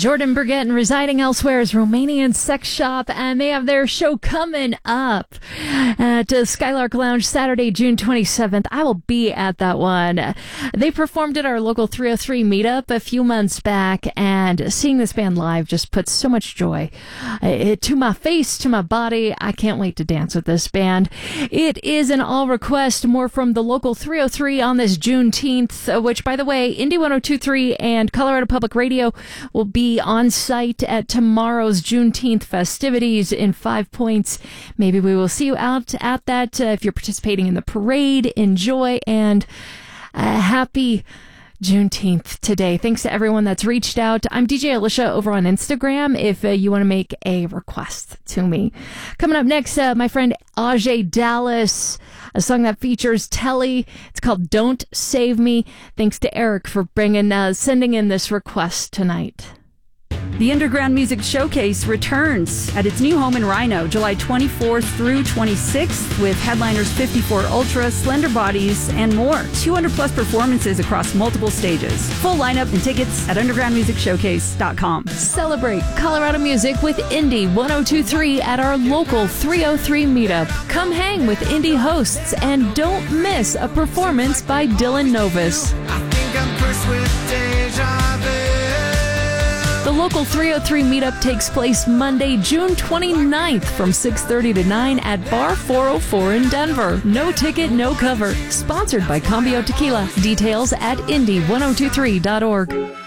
Jordan Burgett and Residing Elsewhere's Romanian Sex Shop, and they have their show coming up at Skylark Lounge Saturday, June 27th. I will be at that one. They performed at our local 303 meetup a few months back, and seeing this band live just puts so much joy to my face, to my body. I can't wait to dance with this band. It is an all request, more from the local 303 on this Juneteenth, which, by the way, Indie 102.3 and Colorado Public Radio will be on site at tomorrow's Juneteenth festivities in 5 Points. Maybe we will see you out at that. If you're participating in the parade, enjoy, and happy Juneteenth today. Thanks to everyone that's reached out. I'm DJ Alicia over on Instagram if you want to make a request to me. Coming up next, my friend Ajay Dallas, a song that features Telly. It's called Don't Save Me. Thanks to Eric for sending in this request tonight. The Underground Music Showcase returns at its new home in Rhino, July 24th through 26th, with headliners 54 Ultra, Slender Bodies, and more. 200 plus performances across multiple stages. Full lineup and tickets at undergroundmusicshowcase.com. Celebrate Colorado music with Indie 102.3 at our local 303 meetup. Come hang with indie hosts and don't miss a performance by Dylan Novus. I think I'm cursed with deja vu. The local 303 meetup takes place Monday, June 29th from 6:30 to 9 at Bar 404 in Denver. No ticket, no cover. Sponsored by Cambio Tequila. Details at indie1023.org.